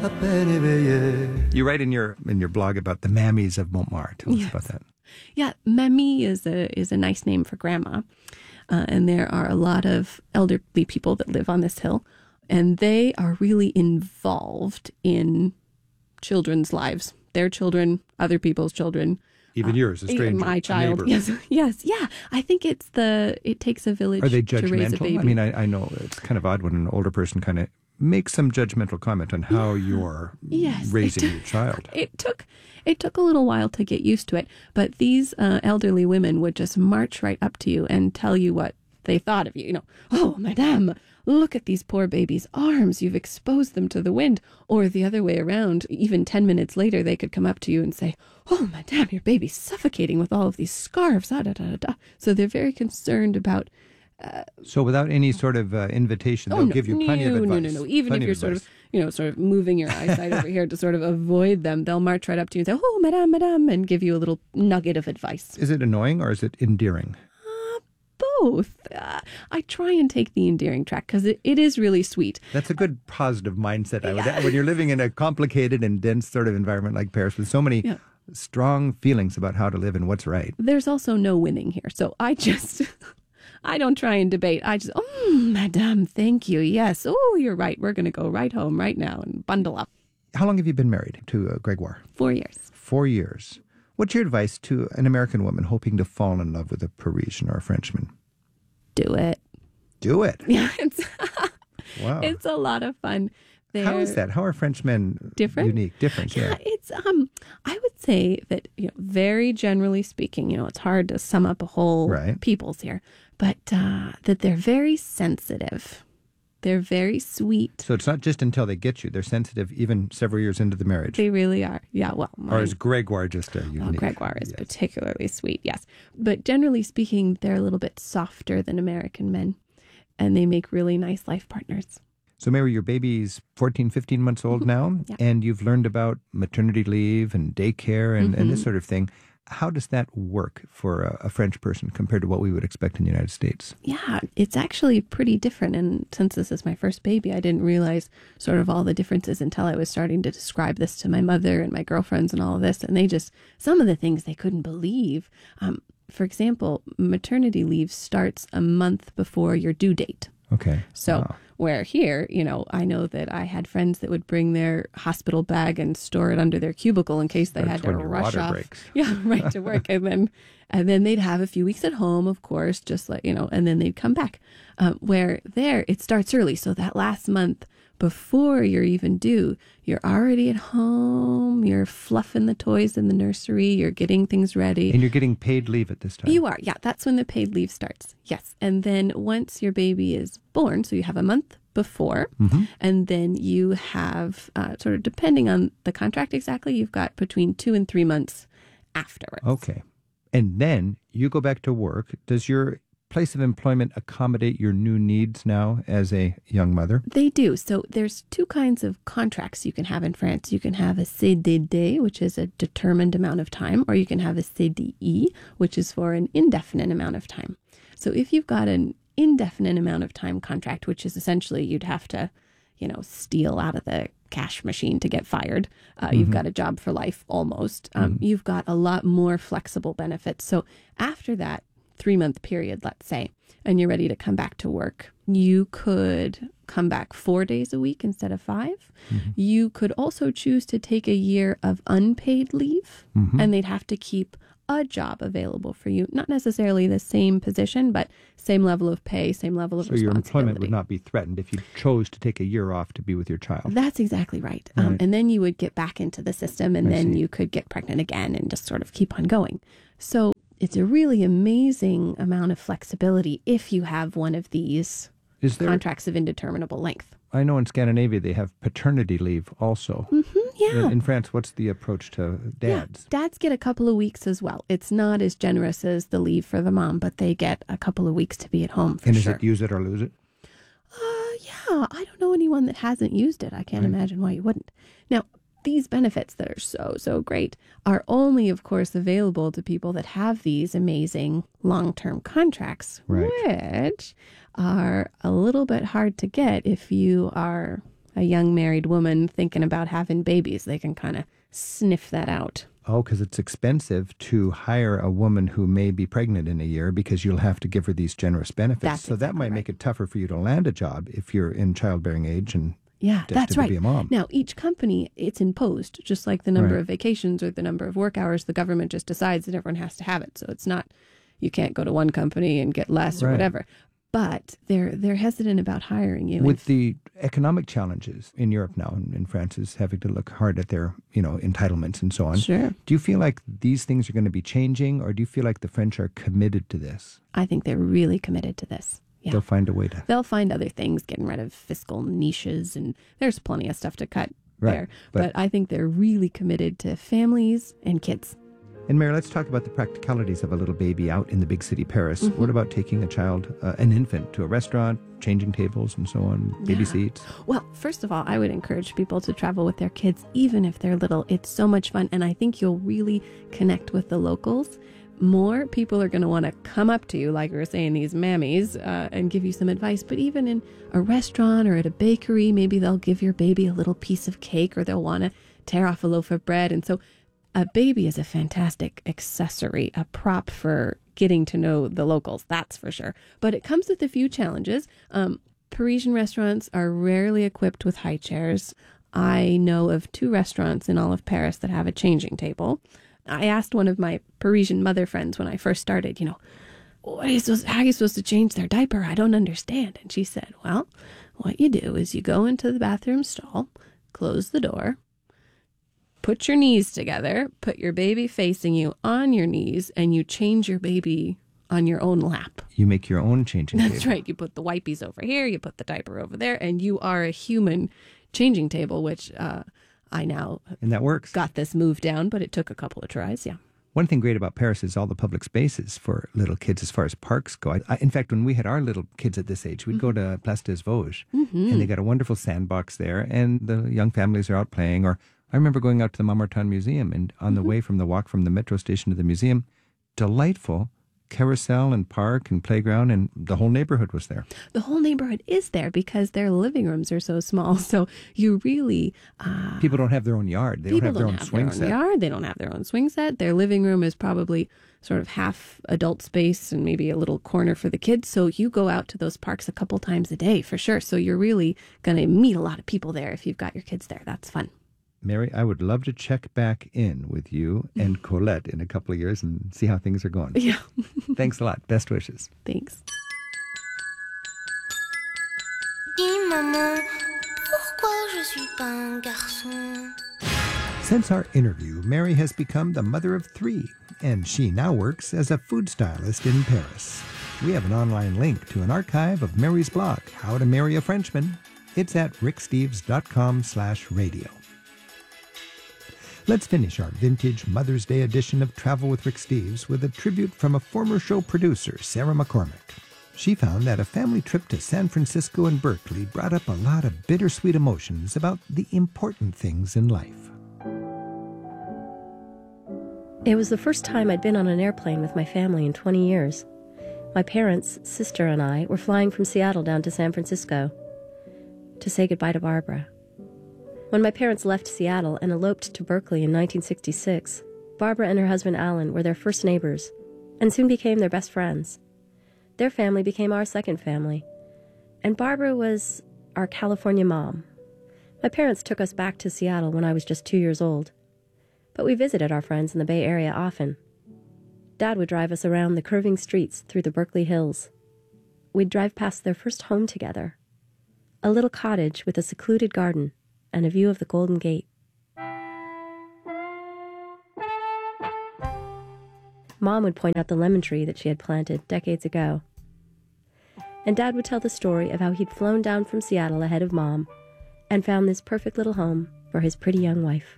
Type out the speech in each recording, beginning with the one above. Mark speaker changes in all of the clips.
Speaker 1: You write in your blog about the mammies of Montmartre. Tell us about that.
Speaker 2: Yeah, mamie is a nice name for grandma. And there are a lot of elderly people that live on this hill. And they are really involved in children's lives. Their children, other people's children.
Speaker 1: Even yours, a stranger.
Speaker 2: My child. Yes. Yeah. I think it takes a village
Speaker 1: to raise a
Speaker 2: baby.
Speaker 1: Are they judgmental? I mean, I know it's kind of odd when an older person kind of makes some judgmental comment on how you're raising your child.
Speaker 2: It took a little while to get used to it, but these elderly women would just march right up to you and tell you what they thought of you. You know, oh, madame, look at these poor babies' arms. You've exposed them to the wind. Or the other way around, even 10 minutes later, they could come up to you and say, oh, madame, your baby's suffocating with all of these scarves. So they're very concerned about...
Speaker 1: So without any sort of invitation, they'll give you plenty of advice.
Speaker 2: No. Even if you're sort of moving your eyesight over here to sort of avoid them, they'll march right up to you and say, oh, madame, and give you a little nugget of advice.
Speaker 1: Is it annoying or is it endearing?
Speaker 2: Both. I try and take the endearing track because it is really sweet.
Speaker 1: That's a good positive mindset. When you're living in a complicated and dense sort of environment like Paris with so many strong feelings about how to live and what's right.
Speaker 2: There's also no winning here. So I don't try and debate. I just, madame, thank you. Yes. Oh, you're right. We're going to go right home right now and bundle up.
Speaker 1: How long have you been married to Gregoire?
Speaker 2: 4 years.
Speaker 1: 4 years. What's your advice to an American woman hoping to fall in love with a Parisian or a Frenchman?
Speaker 2: Do it.
Speaker 1: Do it?
Speaker 2: Yeah.
Speaker 1: Wow.
Speaker 2: It's a lot of fun.
Speaker 1: How is that? How are Frenchmen unique? Different, yeah.
Speaker 2: It's I would say that, very generally speaking, it's hard to sum up a whole peoples here, but that they're very sensitive. They're very sweet.
Speaker 1: So it's not just until they get you. They're sensitive even several years into the marriage.
Speaker 2: They really are. Yeah, well.
Speaker 1: Or is Gregoire just a unique?
Speaker 2: Gregoire is particularly sweet, yes. But generally speaking, they're a little bit softer than American men, and they make really nice life partners.
Speaker 1: So, Mary, your baby's 14, 15 months old now, and you've learned about maternity leave and daycare and this sort of thing. How does that work for a French person compared to what we would expect in the United States?
Speaker 2: Yeah, it's actually pretty different. And since this is my first baby, I didn't realize sort of all the differences until I was starting to describe this to my mother and my girlfriends and all of this. And some of the things they couldn't believe. For example, maternity leave starts a month before your due date.
Speaker 1: Okay.
Speaker 2: So where here, I know that I had friends that would bring their hospital bag and store it under their cubicle in case they had to rush off.
Speaker 1: Breaks.
Speaker 2: Yeah, right, to work. and then they'd have a few weeks at home, of course, just like, and then they'd come back. Where there, it starts early. So that last month before you're even due, you're already at home, you're fluffing the toys in the nursery, you're getting things ready.
Speaker 1: And you're getting paid leave at this time.
Speaker 2: You are, yeah. That's when the paid leave starts. Yes. And then once your baby is born, so you have a month before, and then you have, sort of depending on the contract exactly, you've got between 2 and 3 months afterwards.
Speaker 1: Okay. And then you go back to work. Does your place of employment accommodate your new needs now as a young mother?
Speaker 2: They do. So there's two kinds of contracts you can have in France. You can have a CDD, which is a determined amount of time, or you can have a CDI, which is for an indefinite amount of time. So if you've got an indefinite amount of time contract, which is essentially you'd have to, steal out of the cash machine to get fired. You've got a job for life almost. You've got a lot more flexible benefits. So after that 3-month period, let's say, and you're ready to come back to work, you could come back 4 days a week instead of 5. You could also choose to take a year of unpaid leave, and they'd have to keep a job available for you. Not necessarily the same position, but same level of pay, same level of responsibility.
Speaker 1: So your employment would not be threatened if you chose to take a year off to be with your child.
Speaker 2: That's exactly right. And then you would get back into the system, and then you could get pregnant again and just sort of keep on going. So it's a really amazing amount of flexibility if you have one of these contracts of indeterminable length.
Speaker 1: I know in Scandinavia they have paternity leave also.
Speaker 2: Yeah.
Speaker 1: In France, what's the approach to dads?
Speaker 2: Yeah, dads get a couple of weeks as well. It's not as generous as the leave for the mom, but they get a couple of weeks to be at home for
Speaker 1: and
Speaker 2: sure.
Speaker 1: And is it use it or lose it?
Speaker 2: Yeah, I don't know anyone that hasn't used it. I can't imagine why you wouldn't. Now, these benefits that are so great are only, of course, available to people that have these amazing long-term contracts, which are a little bit hard to get if you are a young married woman thinking about having babies. They can kind of sniff that out.
Speaker 1: Oh, because it's expensive to hire a woman who may be pregnant in a year because you'll have to give her these generous benefits. So that might make it tougher for you to land a job if you're in childbearing age and
Speaker 2: that's right.
Speaker 1: be a mom.
Speaker 2: Now, each company, it's imposed, just like the number of vacations or the number of work hours. The government just decides that everyone has to have it. So it's not, you can't go to one company and get less or whatever. But they're hesitant about hiring you.
Speaker 1: With the economic challenges in Europe now, and France is having to look hard at their, entitlements and so on.
Speaker 2: Sure.
Speaker 1: Do you feel like these things are going to be changing, or do you feel like the French are committed to this?
Speaker 2: I think they're really committed to this. Yeah.
Speaker 1: They'll find a way to.
Speaker 2: They'll find other things, getting rid of fiscal niches, and there's plenty of stuff to cut there. But I think they're really committed to families and kids.
Speaker 1: And Mary, let's talk about the practicalities of a little baby out in the big city, Paris. What about taking a child, an infant, to a restaurant, changing tables and so on, baby seats?
Speaker 2: Well, first of all, I would encourage people to travel with their kids, even if they're little. It's so much fun, and I think you'll really connect with the locals. More people are going to want to come up to you, like we were saying, these mammies, and give you some advice. But even in a restaurant or at a bakery, maybe they'll give your baby a little piece of cake, or they'll want to tear off a loaf of bread. And so a baby is a fantastic accessory, a prop for getting to know the locals, that's for sure. But it comes with a few challenges. Parisian restaurants are rarely equipped with high chairs. I know of 2 restaurants in all of Paris that have a changing table. I asked one of my Parisian mother friends when I first started, how are you supposed to change their diaper? I don't understand. And she said, well, what you do is you go into the bathroom stall, close the door, put your knees together, put your baby facing you on your knees, and you change your baby on your own lap.
Speaker 1: You make your own changing table.
Speaker 2: That's right. You put the wipies over here, you put the diaper over there, and you are a human changing table, which I now
Speaker 1: and that works.
Speaker 2: Got this move down, but it took a couple of tries, yeah.
Speaker 1: One thing great about Paris is all the public spaces for little kids as far as parks go. In fact, when we had our little kids at this age, we'd go to Place des Vosges, and they got a wonderful sandbox there, and the young families are out playing. Or I remember going out to the Montmartre Museum, and on the way from the walk from the metro station to the museum, delightful carousel and park and playground, and the whole neighborhood was there.
Speaker 2: The whole neighborhood is there because their living rooms are so small. So you really...
Speaker 1: people don't have their own yard. They don't have their own swing set.
Speaker 2: They don't have their own swing set. Their living room is probably sort of half adult space and maybe a little corner for the kids. So you go out to those parks a couple times a day for sure. So you're really going to meet a lot of people there if you've got your kids there. That's fun.
Speaker 1: Mary, I would love to check back in with you and Colette in a couple of years and see how things are going.
Speaker 2: Yeah.
Speaker 1: Thanks a lot. Best wishes.
Speaker 2: Thanks.
Speaker 3: Dis maman, pourquoi je suis pas un garçon?
Speaker 1: Since our interview, Mary has become the mother of 3, and she now works as a food stylist in Paris. We have an online link to an archive of Mary's blog, How to Marry a Frenchman. It's at ricksteves.com/radio. Let's finish our vintage Mother's Day edition of Travel with Rick Steves with a tribute from a former show producer, Sarah McCormick. She found that a family trip to San Francisco and Berkeley brought up a lot of bittersweet emotions about the important things in life.
Speaker 4: It was the first time I'd been on an airplane with my family in 20 years. My parents, sister, and I were flying from Seattle down to San Francisco to say goodbye to Barbara. When my parents left Seattle and eloped to Berkeley in 1966, Barbara and her husband Alan were their first neighbors and soon became their best friends. Their family became our second family, and Barbara was our California mom. My parents took us back to Seattle when I was just 2 years old, but we visited our friends in the Bay Area often. Dad would drive us around the curving streets through the Berkeley Hills. We'd drive past their first home together, a little cottage with a secluded garden and a view of the Golden Gate. Mom would point out the lemon tree that she had planted decades ago. And Dad would tell the story of how he'd flown down from Seattle ahead of Mom and found this perfect little home for his pretty young wife.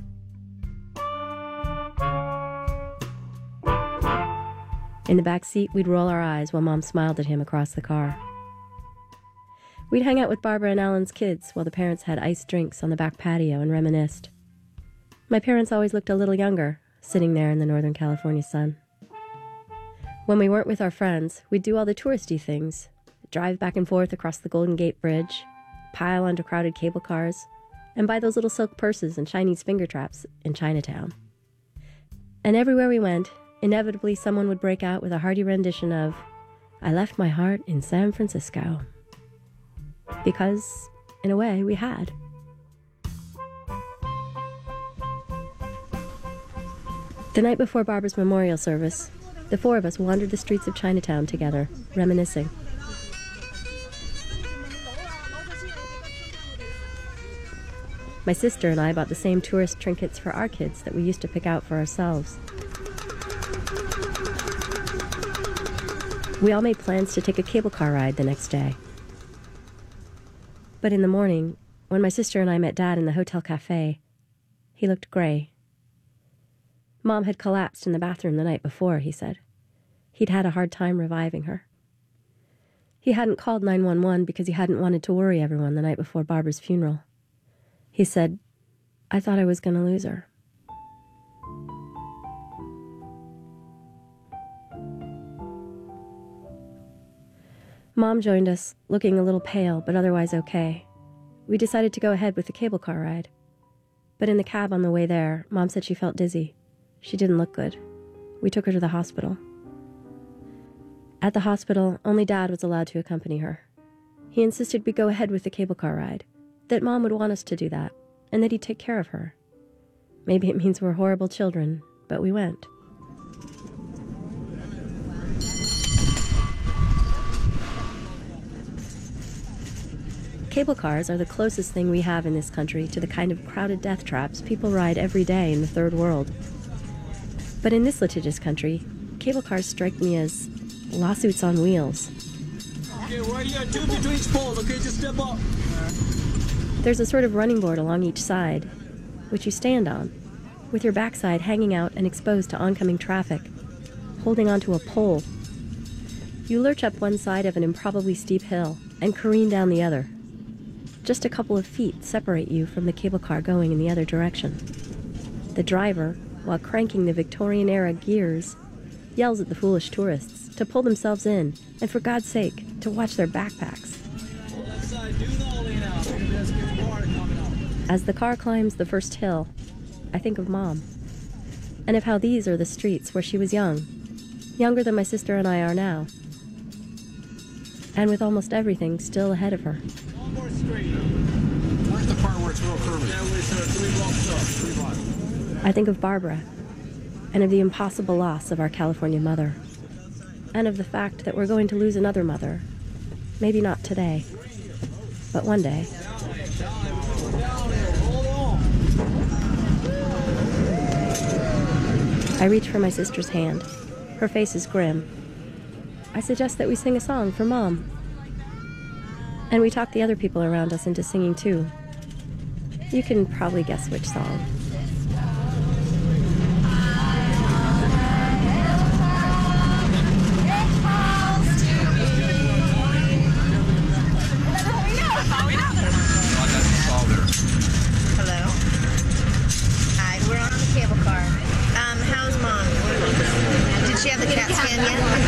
Speaker 4: In the back seat, we'd roll our eyes while Mom smiled at him across the car. We'd hang out with Barbara and Alan's kids while the parents had iced drinks on the back patio and reminisced. My parents always looked a little younger, sitting there in the Northern California sun. When we weren't with our friends, we'd do all the touristy things, drive back and forth across the Golden Gate Bridge, pile onto crowded cable cars, and buy those little silk purses and Chinese finger traps in Chinatown. And everywhere we went, inevitably someone would break out with a hearty rendition of "I Left My Heart in San Francisco." Because, in a way, we had. The night before Barbara's memorial service, the four of us wandered the streets of Chinatown together, reminiscing. My sister and I bought the same tourist trinkets for our kids that we used to pick out for ourselves. We all made plans to take a cable car ride the next day. But in the morning, when my sister and I met Dad in the hotel cafe, he looked gray. Mom had collapsed in the bathroom the night before, he said. He'd had a hard time reviving her. He hadn't called 911 because he hadn't wanted to worry everyone the night before Barbara's funeral. He said, "I thought I was going to lose her." Mom joined us, looking a little pale, but otherwise okay. We decided to go ahead with the cable car ride. But in the cab on the way there, Mom said she felt dizzy. She didn't look good. We took her to the hospital. At the hospital, only Dad was allowed to accompany her. He insisted we go ahead with the cable car ride, that Mom would want us to do that, and that he'd take care of her. Maybe it means we're horrible children, but we went. Cable cars are the closest thing we have in this country to the kind of crowded death traps people ride every day in the third world. But in this litigious country, cable cars strike me as lawsuits on wheels.
Speaker 5: Okay, right here, 2 between each poles, okay, just step up.
Speaker 4: There's a sort of running board along each side, which you stand on, with your backside hanging out and exposed to oncoming traffic, holding onto a pole. You lurch up one side of an improbably steep hill and careen down the other. Just a couple of feet separate you from the cable car going in the other direction. The driver, while cranking the Victorian-era gears, yells at the foolish tourists to pull themselves in and, for God's sake, to watch their backpacks. As the car climbs the first hill, I think of Mom, and of how these are the streets where she was young, younger than my sister and I are now, and with almost everything still ahead of her.
Speaker 5: One more straight. Where's the part where it's real curvy? That way, sir, 3 blocks up, 3 blocks.
Speaker 4: I think of Barbara, and of the impossible loss of our California mother, and of the fact that we're going to lose another mother. Maybe not today, but one day. I reach for my sister's hand. Her face is grim. I suggest that we sing a song for Mom. And we talk the other people around us into singing too. You can probably guess which song.